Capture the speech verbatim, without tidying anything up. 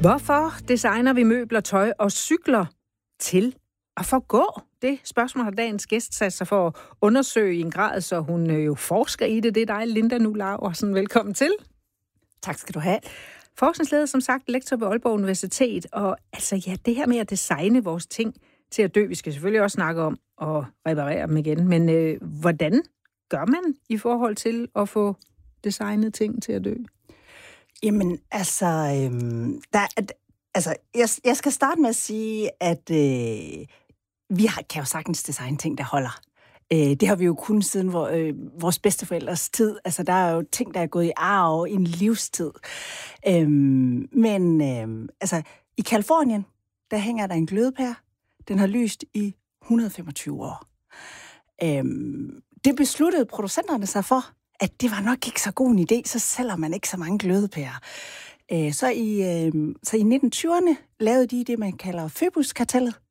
Hvorfor designer vi møbler, tøj og cykler til at forgå? Det spørgsmål har dagens gæst sat sig for at undersøge i en grad, så hun jo forsker i det. Det er dig, Linda Nu Laursen. Velkommen til. Tak skal du have. Forskningsleder, som sagt, lektor ved Aalborg Universitet. Og altså ja, det her med at designe vores ting til at dø, vi skal selvfølgelig også snakke om at reparere dem igen. Men øh, hvordan gør man i forhold til at få designet ting til at dø? Jamen, altså, øhm, der, altså jeg, jeg skal starte med at sige, at øh, vi har, kan jo sagtens designe ting, der holder. Øh, det har vi jo kun siden vor, øh, vores bedsteforældres tid. Altså, der er jo ting, der er gået i arv i en livstid. Øhm, men øh, altså, i Californien, der hænger der en glødepære. Den har lyst i et hundrede og femogtyve år. Øhm, det besluttede producenterne sig for, at det var nok ikke så god en idé, så sælger man ikke så mange glødepærer. Så i, så i nitten tyverne lavede de det, man kalder Phoebus-kartellet,